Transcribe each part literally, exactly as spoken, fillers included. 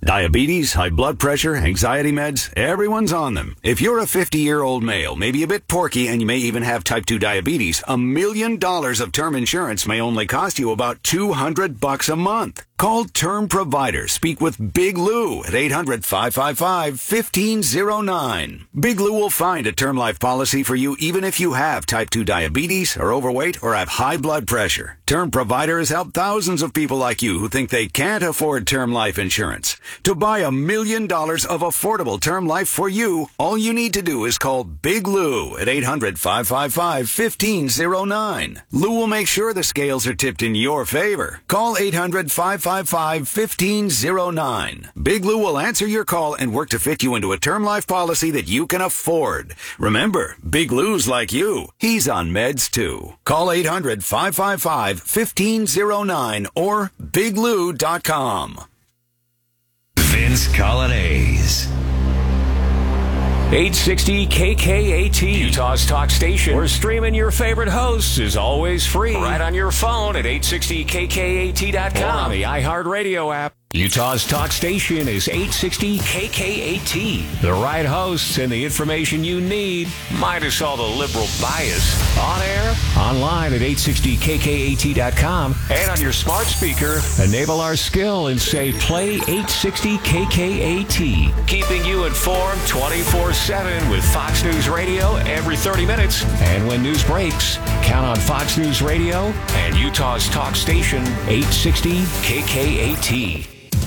Diabetes, high blood pressure, anxiety meds, everyone's on them. If you're a fifty-year-old male, maybe a bit porky, and you may even have type two diabetes, a million dollars of term insurance may only cost you about two hundred bucks a month. Call Term Provider. Speak with Big Lou at eight hundred, five five five, one five zero nine. Big Lou will find a term life policy for you even if you have type two diabetes, are overweight, or have high blood pressure. Term Provider has helped thousands of people like you who think they can't afford term life insurance. To buy a million dollars of affordable term life for you, all you need to do is call Big Lou at eight hundred, five five five, one five zero nine. Lou will make sure the scales are tipped in your favor. Call eight hundred, five five five, one five zero nine. Big Lou will answer your call and work to fit you into a term life policy that you can afford. Remember, Big Lou's like you. He's on meds too. Call eight hundred, five five five, one five zero nine or big lou dot com. Vince Colonnese. eight sixty K K A T, Utah's talk station, where streaming your favorite hosts is always free. Right on your phone at eight sixty K K A T dot com or on the iHeartRadio app. Utah's talk station is eight sixty K K A T. The right hosts and the information you need, minus all the liberal bias. On air, online at eight sixty K K A T dot com, and on your smart speaker, enable our skill and say play eight sixty K K A T. Keeping you informed twenty-four seven with Fox News Radio every thirty minutes. And when news breaks, count on Fox News Radio and Utah's talk station eight sixty K K A T.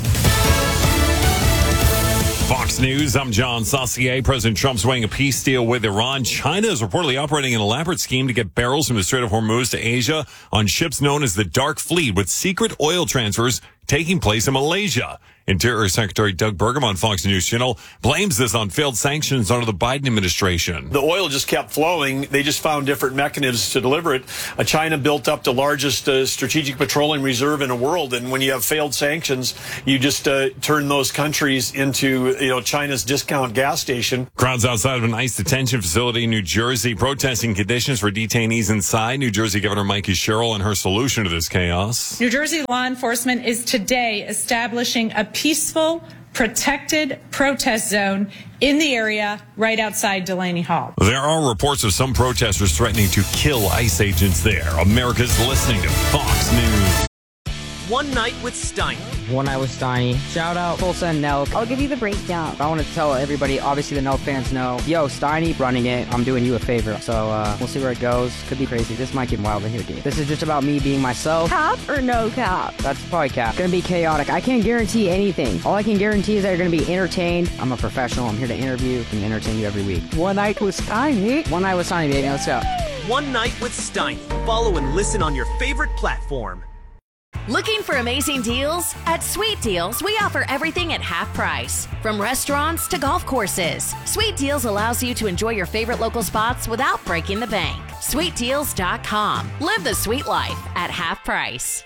Fox News, I'm John Saucier. President Trump's weighing a peace deal with Iran. China is reportedly operating an elaborate scheme to get barrels from the Strait of Hormuz to Asia on ships known as the Dark Fleet, with secret oil transfers taking place in Malaysia. Interior Secretary Doug Burgum on Fox News Channel blames this on failed sanctions under the Biden administration. The oil just kept flowing. They just found different mechanisms to deliver it. Uh, China built up the largest uh, strategic petroleum reserve in the world, and when you have failed sanctions, you just uh, turn those countries into, you know, China's discount gas station. Crowds outside of an ICE detention facility in New Jersey protesting conditions for detainees inside. New Jersey Governor Mikey Sherrill and her solution to this chaos. New Jersey law enforcement is today establishing a peaceful, protected protest zone in the area right outside Delaney Hall. There are reports of some protesters threatening to kill ICE agents there. America's listening to Fox News. One Night with Steiny. One Night with Steiny. Shout out Tulsa and Nelk. I'll give you the breakdown. I want to tell everybody, obviously the Nelk fans know, yo, Steiny running it. I'm doing you a favor. So uh, we'll see where it goes. Could be crazy. This might get wild in here, dude. This is just about me being myself. Cap or no cap? That's probably cap. It's gonna be chaotic. I can't guarantee anything. All I can guarantee is that you're gonna be entertained. I'm a professional. I'm here to interview and entertain you every week. One Night with Steiny. One Night with Steiny, baby. Let's go. One Night with Steiny. Follow and listen on your favorite platform. Looking for amazing deals? At Sweet Deals, we offer everything at half price. From restaurants to golf courses, Sweet Deals allows you to enjoy your favorite local spots without breaking the bank. sweet deals dot com. Live the sweet life at half price.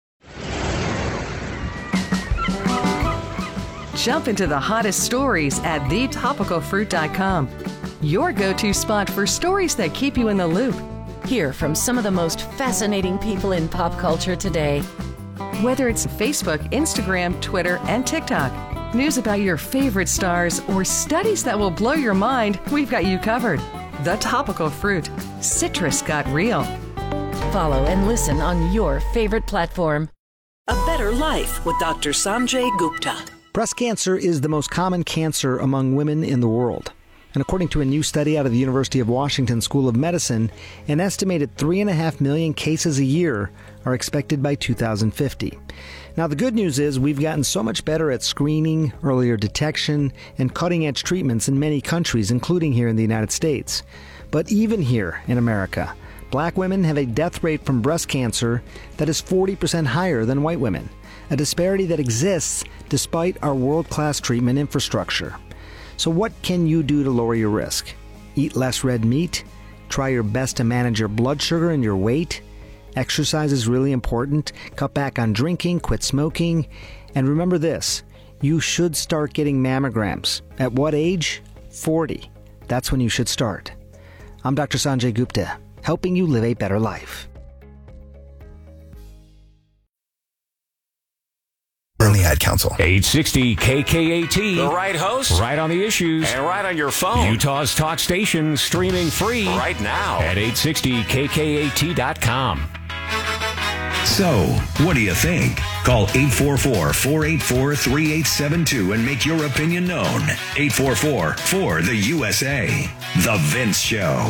Jump into the hottest stories at the topical fruit dot com. Your go-to spot for stories that keep you in the loop. Hear from some of the most fascinating people in pop culture today. Whether it's Facebook, Instagram, Twitter, and TikTok, news about your favorite stars, or studies that will blow your mind, we've got you covered. The Topical Fruit. Citrus got real. Follow and listen on your favorite platform. A Better Life with Doctor Sanjay Gupta. Breast cancer is the most common cancer among women in the world. And according to a new study out of the University of Washington School of Medicine, an estimated three and a half million cases a year are expected by two thousand fifty. Now, the good news is we've gotten so much better at screening, earlier detection, and cutting-edge treatments in many countries, including here in the United States. But even here in America, black women have a death rate from breast cancer that is forty percent higher than white women, a disparity that exists despite our world-class treatment infrastructure. So what can you do to lower your risk? Eat less red meat? Try your best to manage your blood sugar and your weight? Exercise is really important. Cut back on drinking, quit smoking. And remember this, you should start getting mammograms. At what age? forty. That's when you should start. I'm Doctor Sanjay Gupta, helping you live a better life. and the Ad Council. eight sixty K K A T. The right host, right on the issues, and right on your phone. Utah's talk station, streaming free right now at eight sixty K K A T dot com. So, what do you think? Call eight four four, four eight four, three eight seven two and make your opinion known. eight four four, four the U S A. The Vince Show.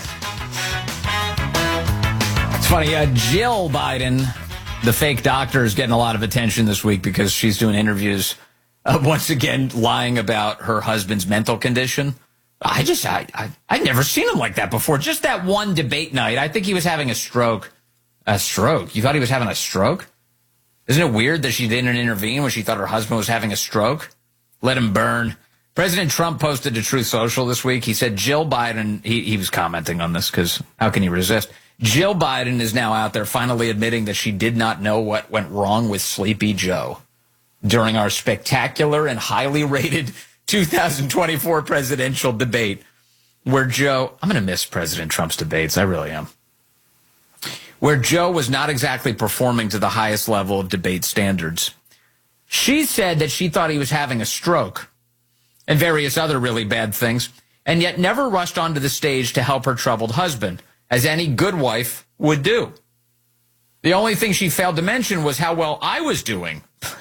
It's funny, uh, Jill Biden, the fake doctor, is getting a lot of attention this week because she's doing interviews, uh, once again, lying about her husband's mental condition. I just, I, I, I'd never seen him like that before. Just that one debate night, I think he was having a stroke. A stroke? You thought he was having a stroke? Isn't it weird that she didn't intervene when she thought her husband was having a stroke? Let him burn. President Trump posted to Truth Social this week. He said Jill Biden, he, he was commenting on this because how can he resist? Jill Biden is now out there finally admitting that she did not know what went wrong with Sleepy Joe during our spectacular and highly rated two thousand twenty-four presidential debate where Joe, I'm going to miss President Trump's debates. I really am. Where Joe was not exactly performing to the highest level of debate standards. She said that she thought he was having a stroke and various other really bad things, and yet never rushed onto the stage to help her troubled husband, as any good wife would do. The only thing she failed to mention was how well I was doing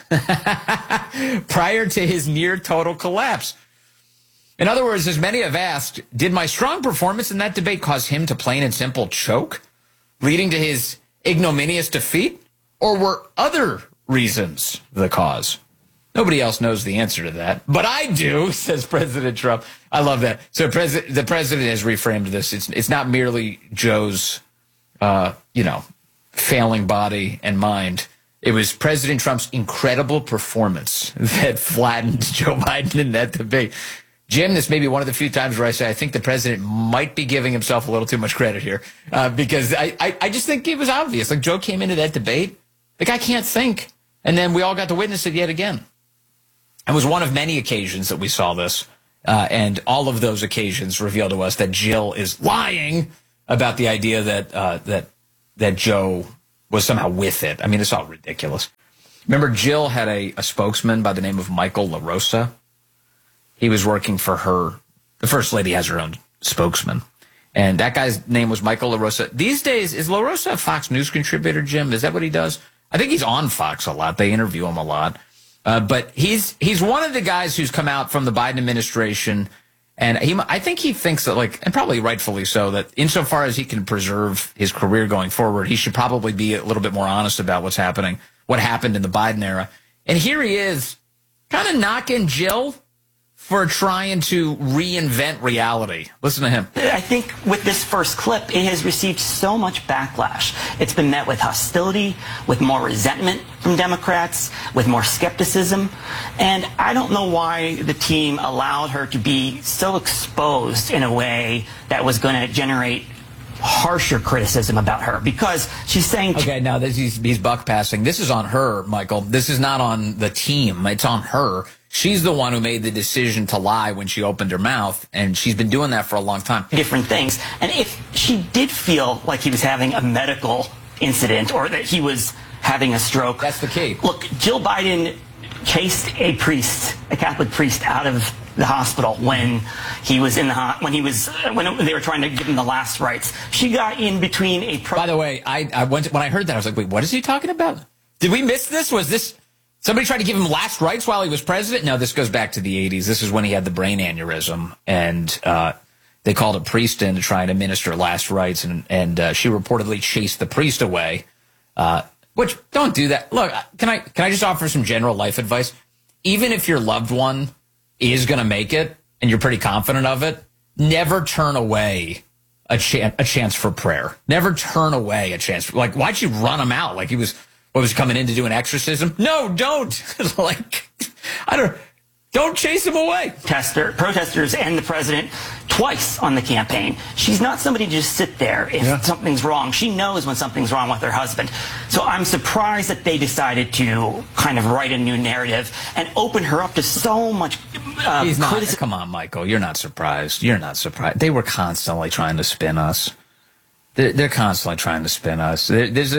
prior to his near total collapse. In other words, as many have asked, did my strong performance in that debate cause him to plain and simple choke, leading to his ignominious defeat? Or were other reasons the cause? Nobody else knows the answer to that. But I do, says President Trump. I love that. So pres- the president has reframed this. It's, it's not merely Joe's, uh, you know, failing body and mind. It was President Trump's incredible performance that flattened Joe Biden in that debate. Jim, this may be one of the few times where I say I think the president might be giving himself a little too much credit here, uh, because I, I, I just think it was obvious. Like, Joe came into that debate, the guy can't think. And then we all got to witness it yet again. It was one of many occasions that we saw this, uh, and all of those occasions reveal to us that Jill is lying about the idea that uh, that that Joe was somehow with it. I mean, it's all ridiculous. Remember, Jill had a, a spokesman by the name of Michael LaRosa. He was working for her. The First Lady has her own spokesman. And that guy's name was Michael LaRosa. These days, is LaRosa a Fox News contributor, Jim? Is that what he does? I think he's on Fox a lot. They interview him a lot. Uh, but he's he's one of the guys who's come out from the Biden administration. And he, I think he thinks that, like, and probably rightfully so, that insofar as he can preserve his career going forward, he should probably be a little bit more honest about what's happening, what happened in the Biden era. And here he is kind of knocking Jill for trying to reinvent reality. Listen to him. I think with this first clip, it has received so much backlash. It's been met with hostility, with more resentment from Democrats, with more skepticism. And I don't know why the team allowed her to be so exposed in a way that was going to generate harsher criticism about her, because she's saying... Okay, now this, he's, he's buck passing. This is on her, Michael. This is not on the team. It's on her. She's the one who made the decision to lie when she opened her mouth, and she's been doing that for a long time. Different things. And if she did feel like he was having a medical incident or that he was having a stroke... That's the key. Look, Jill Biden chased a priest, a Catholic priest, out of the hospital when he was in the ho- when he was when they were trying to give him the last rites. She got in between a... Pro- By the way, I, I went to, when I heard that, I was like, wait, what is he talking about? Did we miss this? Was this... Somebody tried to give him last rites while he was president? No, this goes back to the eighties. This is when he had the brain aneurysm, and uh, they called a priest in to try and administer last rites, and, and uh, she reportedly chased the priest away, uh, which, don't do that. Look, can I can I just offer some general life advice? Even if your loved one is going to make it, and you're pretty confident of it, never turn away a, chan- a chance for prayer. Never turn away a chance. For, like, why'd you run him out? Like he was... What, was coming in to do an exorcism? No, don't. Like, I don't, don't chase him away. Tester, protesters and the president twice on the campaign. She's not somebody to just sit there if yeah. something's wrong. She knows when something's wrong with her husband. So I'm surprised that they decided to kind of write a new narrative and open her up to so much uh, He's not, criticism. Come on, Michael. You're not surprised. You're not surprised. They were constantly trying to spin us. They're, they're constantly trying to spin us. There, there's a...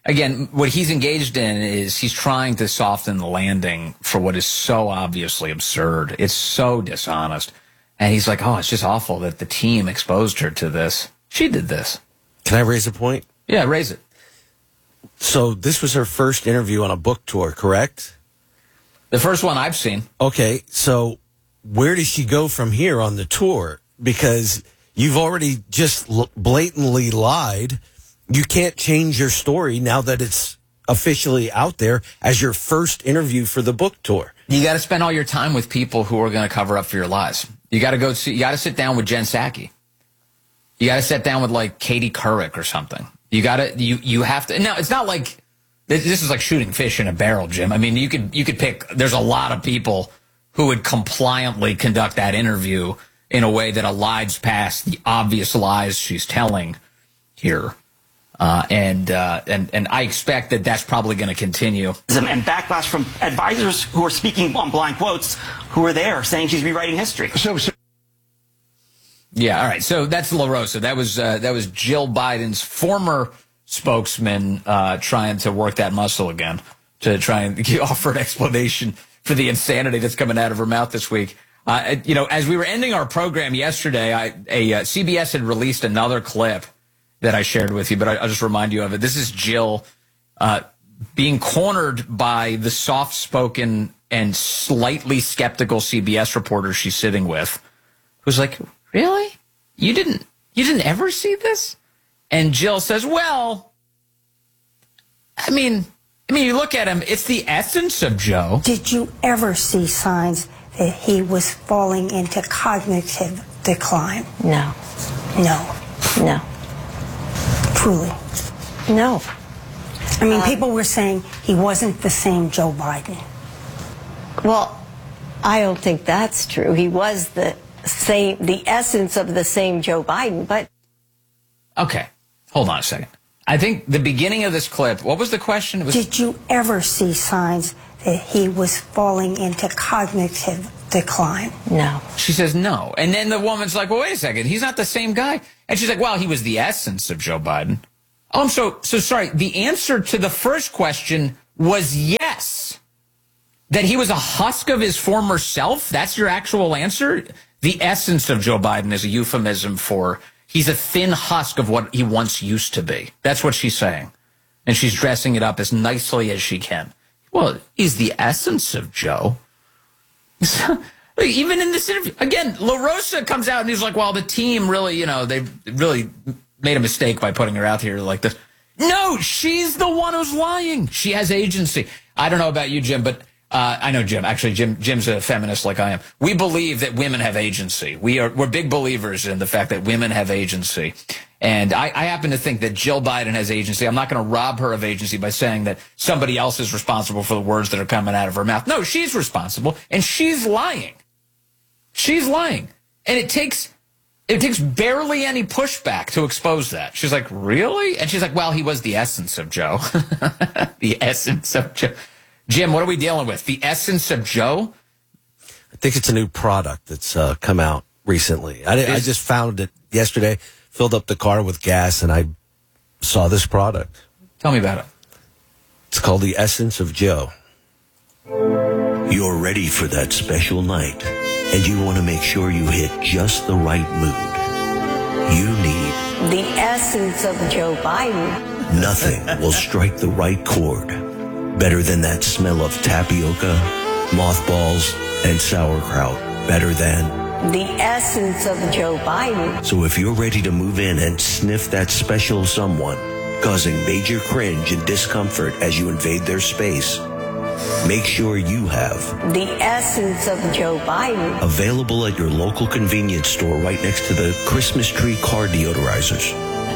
again, what he's engaged in is he's trying to soften the landing for what is so obviously absurd. It's so dishonest. And he's like, oh, it's just awful that the team exposed her to this. She did this. Can I raise a point? Yeah, raise it. So this was her first interview on a book tour, correct? The first one I've seen. Okay, so where does she go from here on the tour? Because you've already just blatantly lied. You can't change your story now that it's officially out there as your first interview for the book tour. You got to spend all your time with people who are going to cover up for your lies. You got to go see, you got to sit down with Jen Psaki. You got to sit down with like Katie Couric or something. You got to, you, you have to, now it's not like, this, this is like shooting fish in a barrel, Jim. I mean, you could, you could pick, there's a lot of people who would compliantly conduct that interview in a way that elides past the obvious lies she's telling here. Uh, and, uh, and, and I expect that that's probably going to continue. And backlash from advisors who are speaking on blind quotes who are there saying she's rewriting history. So, so yeah, all right. So that's La Rosa. That was, uh, that was Jill Biden's former spokesman, uh, trying to work that muscle again to try and offer an explanation for the insanity that's coming out of her mouth this week. Uh, you know, as we were ending our program yesterday, I, a, uh, C B S had released another clip that I shared with you, but I, I'll just remind you of it. This is Jill uh, being cornered by the soft-spoken and slightly skeptical C B S reporter she's sitting with, who's like, really? You didn't, you didn't ever see this? And Jill says, well, I mean, I mean, you look at him, it's the essence of Joe. Did you ever see signs that he was falling into cognitive decline? No. No. No. Truly. No. I mean, Uh, people were saying he wasn't the same Joe Biden. Well, I don't think that's true. He was the same, the essence of the same Joe Biden, but... Okay, hold on a second. I think the beginning of this clip, what was the question? It was, Did you ever see signs that he was falling into cognitive decline? No. She says no. And then the woman's like, well, wait a second. He's not the same guy. And she's like, well, he was the essence of Joe Biden. Oh, I'm so, so sorry. The answer to the first question was yes. That he was a husk of his former self? That's your actual answer? The essence of Joe Biden is a euphemism for he's a thin husk of what he once used to be. That's what she's saying. And she's dressing it up as nicely as she can. Well, he's the essence of Joe. Even in this interview, again, La Rosa comes out and he's like, well, the team really, you know, they really made a mistake by putting her out here like this. No, she's the one who's lying. She has agency. I don't know about you, Jim, but uh, I know Jim. Actually, Jim, Jim's a feminist like I am. We believe that women have agency. We are, we're big believers in the fact that women have agency. And I, I happen to think that Jill Biden has agency. I'm not going to rob her of agency by saying that somebody else is responsible for the words that are coming out of her mouth. No, she's responsible, and she's lying. She's lying. And it takes it takes barely any pushback to expose that. She's like, really? And she's like, well, he was the essence of Joe. The essence of Joe. Jim, what are we dealing with? The essence of Joe? I think it's a new product that's uh, come out recently. I, I just found it yesterday, filled up the car with gas, and I saw this product. Tell me about it. It's called the Essence of Joe. You're ready for that special night, and you want to make sure you hit just the right mood. You need the essence of Joe Biden. Nothing will strike the right chord better than that smell of tapioca, mothballs, and sauerkraut. Better than the essence of Joe Biden. So if you're ready to move in and sniff that special someone, causing major cringe and discomfort as you invade their space, make sure you have the essence of Joe Biden. Available at your local convenience store right next to the Christmas tree car deodorizers.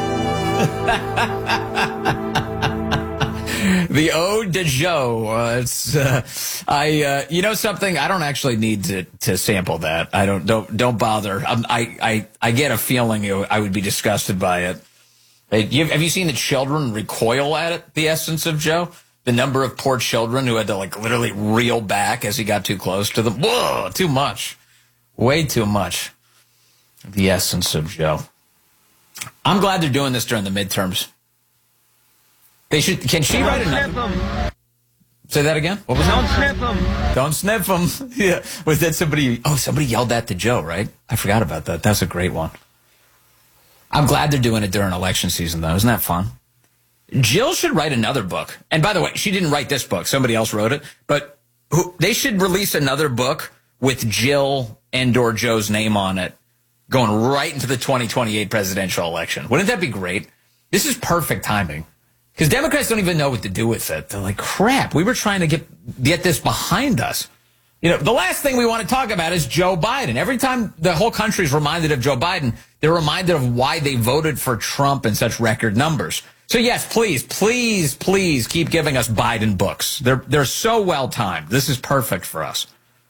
The Ode to Joe. Uh, it's uh, I. Uh, you know something? I don't actually need to, to sample that. I don't. Don't don't bother. Um, I I I get a feeling I would be disgusted by it. Hey, you, have you seen the children recoil at it? The essence of Joe. The number of poor children who had to like literally reel back as he got too close to them. Whoa, too much. Way too much. The essence of Joe. I'm glad they're doing this during the midterms. They should. Can she Don't write sniff another? them. Say that again. What was Don't that? sniff them. Don't sniff them. Yeah. Was that somebody? Oh, somebody yelled that to Joe, right? I forgot about that. That's a great one. I'm glad they're doing it during election season, though. Isn't that fun? Jill should write another book. And by the way, she didn't write this book. Somebody else wrote it. But who, they should release another book with Jill and or Joe's name on it, going right into the twenty twenty-eight presidential election. Wouldn't that be great? This is perfect timing. Because Democrats don't even know what to do with it. They're like, crap, we were trying to get get this behind us. You know, the last thing we want to talk about is Joe Biden. Every time the whole country is reminded of Joe Biden, they're reminded of why they voted for Trump in such record numbers. So, yes, please, please, please keep giving us Biden books. They're, they're so well timed. This is perfect for us.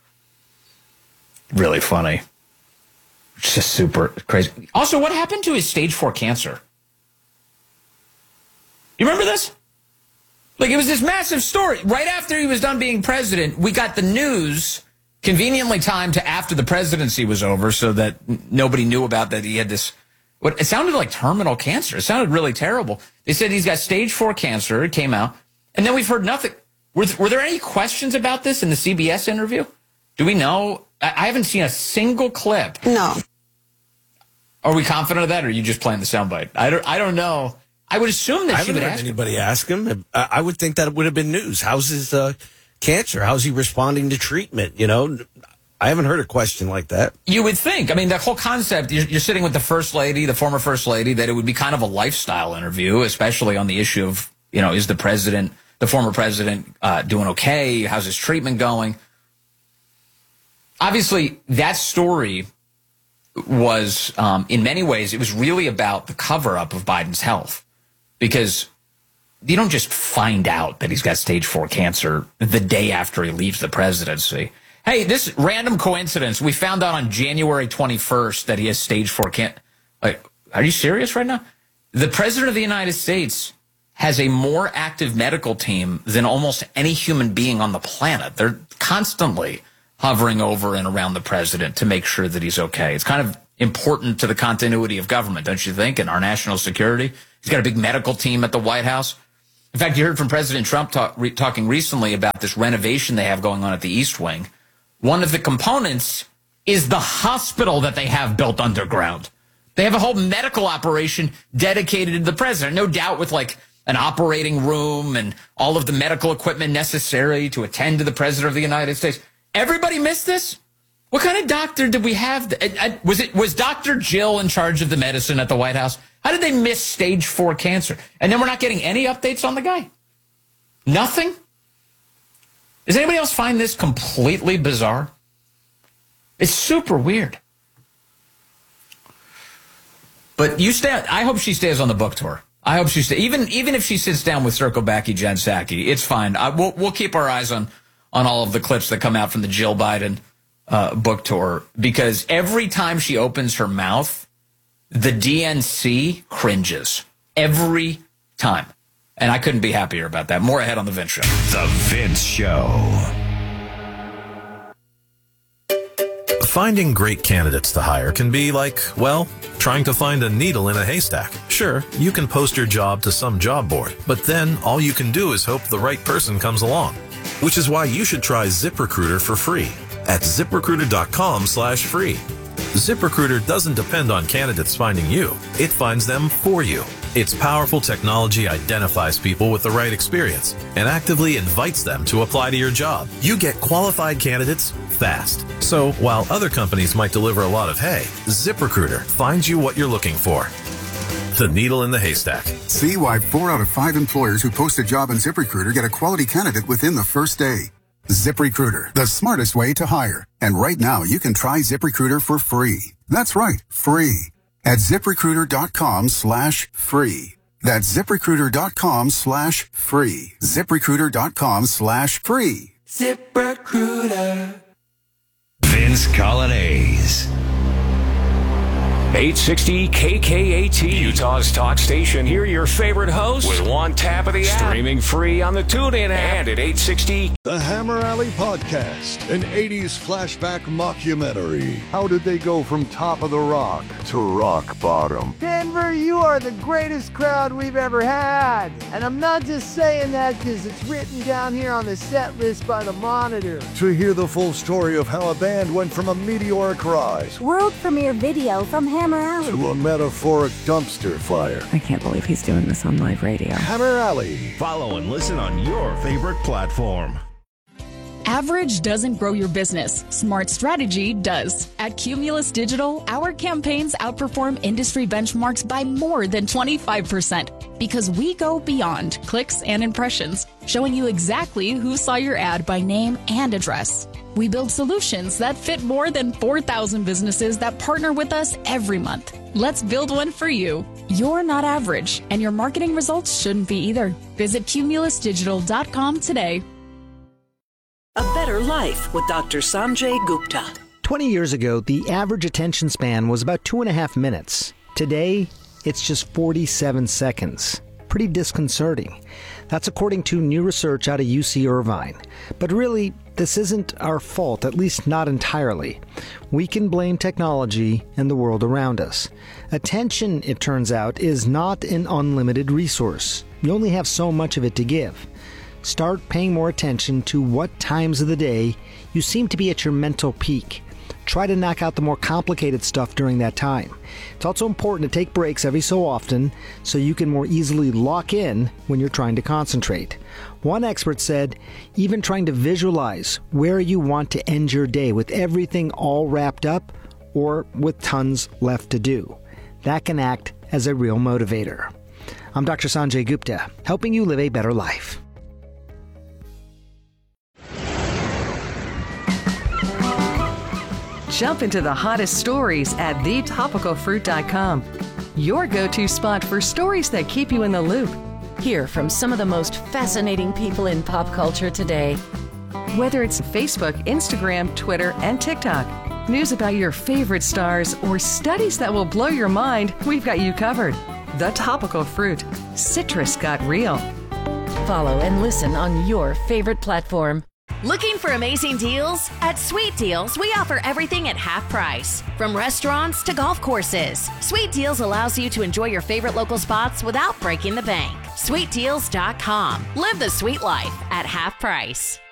Really funny. It's just super crazy. Also, what happened to his stage four cancer? You remember this? Like, it was this massive story. Right after he was done being president, we got the news conveniently timed to after the presidency was over so that nobody knew about that he had this, what it sounded like terminal cancer. It sounded really terrible. They said he's got stage four cancer. It came out. And then we've heard nothing. Were, were there any questions about this in the C B S interview? Do we know? I, I haven't seen a single clip. No. Are we confident of that, or are you just playing the soundbite? I don't, I don't know. I would assume that I she would haven't heard ask anybody ask him. I I would think that it would have been news. How's his uh, cancer? How's he responding to treatment? You know, I haven't heard a question like that. You would think. I mean, the whole concept, you're, you're sitting with the first lady, the former first lady, that it would be kind of a lifestyle interview, especially on the issue of, you know, is the president, the former president, uh, doing okay? How's his treatment going? Obviously, that story was, um, in many ways, it was really about the cover-up of Biden's health. Because you don't just find out that he's got stage four cancer the day after he leaves the presidency. Hey, this random coincidence, we found out on January twenty-first that he has stage four cancer. Like, are you serious right now? The president of the United States has a more active medical team than almost any human being on the planet. They're constantly hovering over and around the president to make sure that he's okay. It's kind of important to the continuity of government, don't you think, and our national security? He's got a big medical team at the White House. In fact, you heard from President Trump talk, re, talking recently about this renovation they have going on at the East Wing. One of the components is the hospital that they have built underground. They have a whole medical operation dedicated to the president, no doubt with like an operating room and all of the medical equipment necessary to attend to the president of the United States. Everybody missed this? What kind of doctor did we have? Was it was Doctor Jill in charge of the medicine at the White House? How did they miss stage four cancer? And then we're not getting any updates on the guy? Nothing? Does anybody else find this completely bizarre? It's super weird. But you stay. I hope she stays on the book tour. I hope she stays. Even even if she sits down with Circlebacky Jen Psaki, it's fine. I, we'll we'll keep our eyes on on all of the clips that come out from the Jill Biden uh, book tour, because every time she opens her mouth, the D N C cringes every time. And I couldn't be happier about that. More ahead on The Vince Show. The Vince Show. Finding great candidates to hire can be like, well, trying to find a needle in a haystack. Sure, you can post your job to some job board, but then all you can do is hope the right person comes along. Which is why you should try ZipRecruiter for free at ZipRecruiter.com slash free. ZipRecruiter doesn't depend on candidates finding you. It finds them for you. Its powerful technology identifies people with the right experience and actively invites them to apply to your job. You get qualified candidates fast. So while other companies might deliver a lot of hay, ZipRecruiter finds you what you're looking for. The needle in the haystack. See why four out of five employers who post a job on ZipRecruiter get a quality candidate within the first day. ZipRecruiter, the smartest way to hire. And right now, you can try ZipRecruiter for free. That's right, free. At ZipRecruiter.com slash free. That's ZipRecruiter.com slash free. ZipRecruiter.com slash free. ZipRecruiter. Vince Colonnese. eight sixty K K A T, Utah's talk station. Hear your favorite hosts with one tap of the app. Streaming free on the TuneIn and at eight sixty. The Hammer Alley Podcast, an eighties flashback mockumentary. How did they go from top of the rock to rock bottom? Denver, you are the greatest crowd we've ever had. And I'm not just saying that because it's written down here on the set list by the Monitor. To hear the full story of how a band went from a meteoric rise, world premiere video from Hammer Alley, to a metaphoric dumpster fire. I can't believe he's doing this on live radio. Hammer Alley. Follow and listen on your favorite platform. Average doesn't grow your business. Smart strategy does. At Cumulus Digital, our campaigns outperform industry benchmarks by more than twenty-five percent because we go beyond clicks and impressions, showing you exactly who saw your ad by name and address. We build solutions that fit more than four thousand businesses that partner with us every month. Let's build one for you. You're not average, and your marketing results shouldn't be either. Visit cumulus digital dot com today. A Better Life with Doctor Sanjay Gupta. twenty years ago, the average attention span was about two and a half minutes. Today, it's just forty-seven seconds. Pretty disconcerting. That's according to new research out of U C Irvine. But really, this isn't our fault, at least not entirely. We can blame technology and the world around us. Attention, it turns out, is not an unlimited resource. You only have so much of it to give. Start paying more attention to what times of the day you seem to be at your mental peak. Try to knock out the more complicated stuff during that time. It's also important to take breaks every so often so you can more easily lock in when you're trying to concentrate. One expert said, even trying to visualize where you want to end your day with everything all wrapped up or with tons left to do. That can act as a real motivator. I'm Doctor Sanjay Gupta, helping you live a better life. Jump into the hottest stories at the topical fruit dot com. Your go-to spot for stories that keep you in the loop. Hear from some of the most fascinating people in pop culture today. Whether it's Facebook, Instagram, Twitter, and TikTok, news about your favorite stars, or studies that will blow your mind, we've got you covered. The Topical Fruit. Citrus got real. Follow and listen on your favorite platform. Looking for amazing deals? At Sweet Deals, we offer everything at half price. From restaurants to golf courses, Sweet Deals allows you to enjoy your favorite local spots without breaking the bank. sweet deals dot com. Live the sweet life at half price.